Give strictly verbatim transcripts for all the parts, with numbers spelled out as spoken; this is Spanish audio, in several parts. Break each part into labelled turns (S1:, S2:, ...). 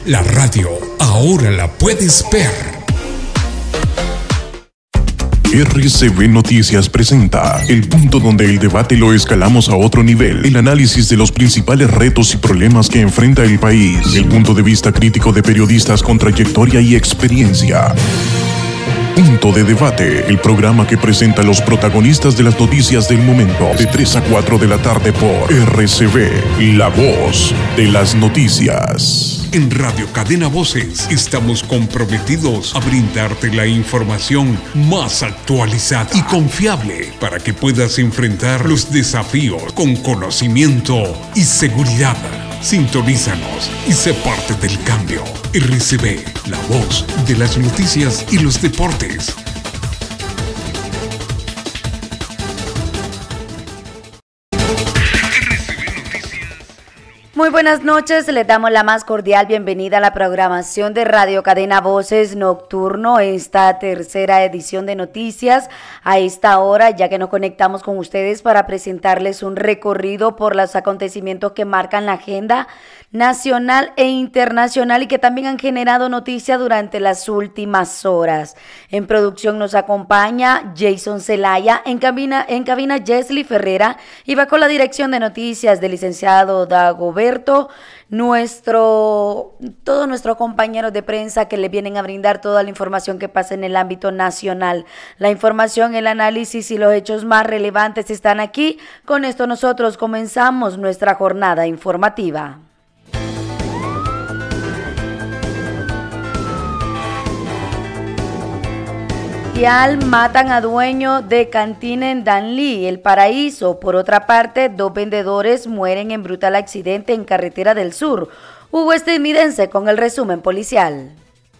S1: La radio ahora la puedes ver.
S2: R C B Noticias presenta el punto donde el debate lo escalamos a otro nivel, el análisis de los principales retos y problemas que enfrenta el país, el punto de vista crítico de periodistas con trayectoria y experiencia. Punto de Debate, el programa que presenta a los protagonistas de las noticias del momento, de tres a cuatro de la tarde por R C B, la voz de las noticias.
S1: En Radio Cadena Voces estamos comprometidos a brindarte la información más actualizada y confiable para que puedas enfrentar los desafíos con conocimiento y seguridad. Sintonízanos y sé parte del cambio. R C B, la voz de las noticias y los deportes.
S3: Muy buenas noches, les damos la más cordial bienvenida a la programación de Radio Cadena Voces Nocturno, esta tercera edición de noticias a esta hora, ya que nos conectamos con ustedes para presentarles un recorrido por los acontecimientos que marcan la agenda nacional e internacional y que también han generado noticia durante las últimas horas. En producción nos acompaña Jason Zelaya, en cabina, en cabina Jesly Ferrera y va con la dirección de noticias del licenciado Dagoberto, nuestro, todos nuestros compañeros de prensa que le vienen a brindar toda la información que pasa en el ámbito nacional. La información, el análisis y los hechos más relevantes están aquí. Con esto nosotros comenzamos nuestra jornada informativa. Matan a dueño de cantina en Danlí, El Paraíso. Por otra parte, dos vendedores mueren en brutal accidente en Carretera del Sur. Hugo Estevidense con el resumen policial.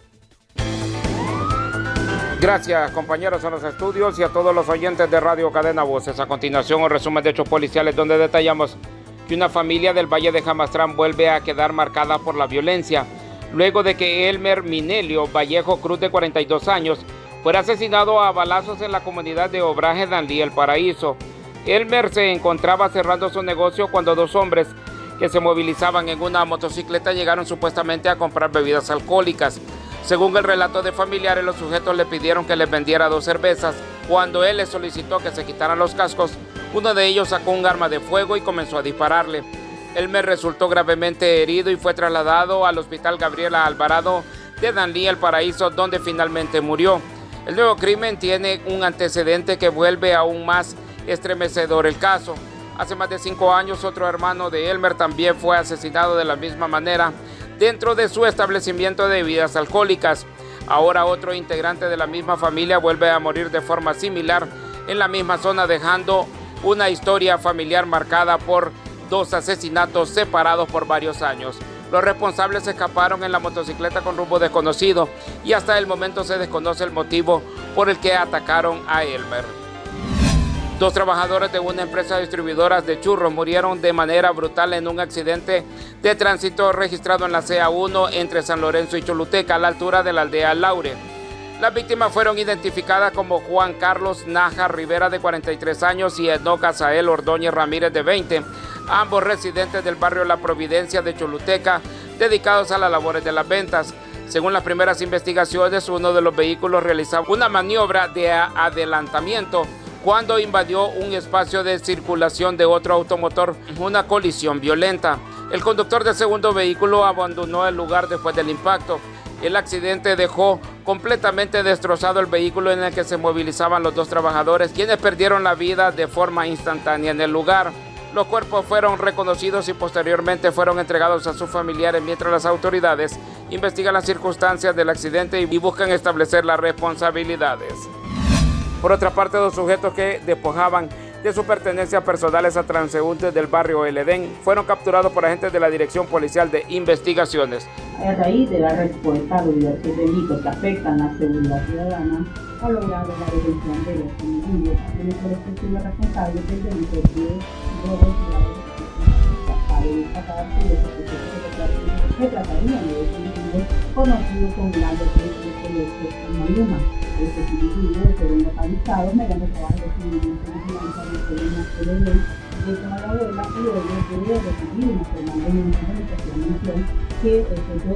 S4: Gracias, compañeros en los estudios y a todos los oyentes de Radio Cadena Voces. A continuación, un resumen de hechos policiales donde detallamos que una familia del Valle de Jamastrán vuelve a quedar marcada por la violencia luego de que Elmer Minelio Vallejo Cruz, de cuarenta y dos años, fuera asesinado a balazos en la comunidad de Obraje Danlí, El Paraíso. Elmer se encontraba cerrando su negocio cuando dos hombres que se movilizaban en una motocicleta llegaron supuestamente a comprar bebidas alcohólicas. Según el relato de familiares, los sujetos le pidieron que les vendiera dos cervezas. Cuando él les solicitó que se quitaran los cascos, uno de ellos sacó un arma de fuego y comenzó a dispararle. Elmer resultó gravemente herido y fue trasladado al Hospital Gabriela Alvarado de Danlí, El Paraíso, donde finalmente murió. El nuevo crimen tiene un antecedente que vuelve aún más estremecedor el caso. Hace más de cinco años, otro hermano de Elmer también fue asesinado de la misma manera dentro de su establecimiento de bebidas alcohólicas. Ahora otro integrante de la misma familia vuelve a morir de forma similar en la misma zona, dejando una historia familiar marcada por dos asesinatos separados por varios años. Los responsables escaparon en la motocicleta con rumbo desconocido y hasta el momento se desconoce el motivo por el que atacaron a Elmer. Dos trabajadores de una empresa distribuidora de churros murieron de manera brutal en un accidente de tránsito registrado en la C A uno entre San Lorenzo y Choluteca, a la altura de la aldea Laure. Las víctimas fueron identificadas como Juan Carlos Naja Rivera, de cuarenta y tres años, y Enoc Azael Ordóñez Ramírez, de veinte, ambos residentes del barrio La Providencia de Choluteca, dedicados a las labores de las ventas. Según las primeras investigaciones, uno de los vehículos realizaba una maniobra de adelantamiento cuando invadió un espacio de circulación de otro automotor, una colisión violenta. El conductor del segundo vehículo abandonó el lugar después del impacto. El accidente dejó completamente destrozado el vehículo en el que se movilizaban los dos trabajadores, quienes perdieron la vida de forma instantánea en el lugar. Los cuerpos fueron reconocidos y posteriormente fueron entregados a sus familiares, mientras las autoridades investigan las circunstancias del accidente y buscan establecer las responsabilidades. Por otra parte, dos sujetos que despojaban de sus pertenencias personales a transeúntes del barrio El Edén fueron capturados por agentes de la Dirección Policial de Investigaciones.
S5: A raíz de la respuesta de diversos delitos que afectan la seguridad ciudadana, ha logrado la detención de los individuos y los respectivos responsables del delito de robo ciudadano. Cabe destacar que los procesos se tratarían de dos individuos conocidos con grandes riesgos celestes en Maluma. Estos individuos fueron localizados mediante trabajo de seguimiento y vigilancia de Telemas de ley de Toda la Abuela, y luego de recibir una formal denuncia de la que efectuó